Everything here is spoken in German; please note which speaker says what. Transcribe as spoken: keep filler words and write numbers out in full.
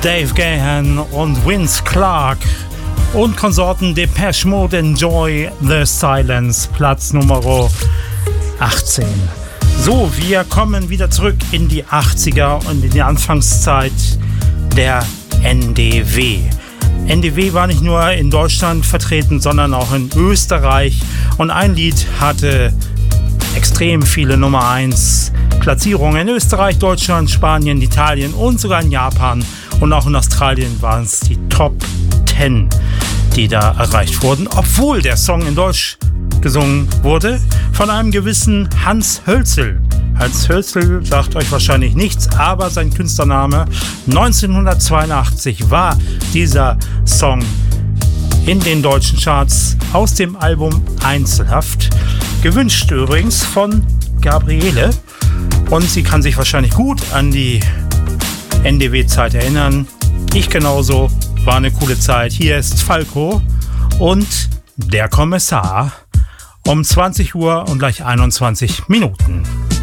Speaker 1: Dave Gahan und Vince Clarke und Konsorten Depeche Mode, Enjoy the Silence, Platz Nummer achtzehn. So, wir kommen wieder zurück in die achtziger und in die Anfangszeit der N D W. N D W war nicht nur in Deutschland vertreten, sondern auch in Österreich, und ein Lied hatte extrem viele Nummer eins Platzierungen in Österreich, Deutschland, Spanien, Italien und sogar in Japan, und auch in Australien waren es die Top zehn, die da erreicht wurden, obwohl der Song in Deutsch gesungen wurde von einem gewissen Hans Hölzel. Hans Hölzel sagt euch wahrscheinlich nichts, aber sein Künstlername. neunzehnhundertzweiundachtzig war dieser Song in den deutschen Charts aus dem Album Einzelhaft. Gewünscht übrigens von Gabriele, und sie kann sich wahrscheinlich gut an die N D W-Zeit erinnern. Ich genauso, war eine coole Zeit. Hier ist Falco und der Kommissar um zwanzig Uhr und gleich einundzwanzig Minuten.